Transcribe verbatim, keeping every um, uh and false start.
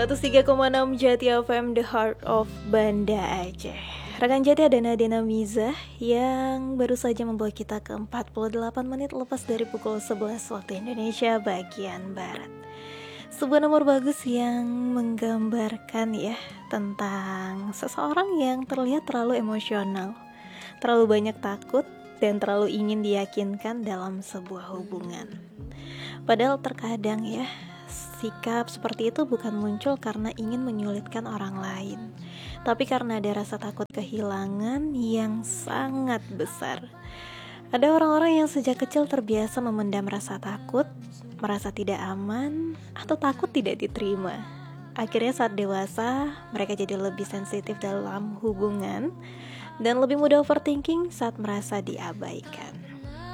seratus tiga koma enam Jati F M, The Heart of Banda Aceh. Rekan Jati, ada Nadina Miza yang baru saja membawa kita ke empat puluh delapan menit lepas dari pukul sebelas waktu Indonesia bagian Barat. Sebuah nomor bagus yang menggambarkan ya tentang seseorang yang terlihat terlalu emosional, terlalu banyak takut, dan terlalu ingin diyakinkan dalam sebuah hubungan. Padahal terkadang ya, sikap seperti itu bukan muncul karena ingin menyulitkan orang lain, tapi karena ada rasa takut kehilangan yang sangat besar. Ada orang-orang yang sejak kecil terbiasa memendam rasa takut, merasa tidak aman, atau takut tidak diterima. Akhirnya saat dewasa, mereka jadi lebih sensitif dalam hubungan dan lebih mudah overthinking saat merasa diabaikan.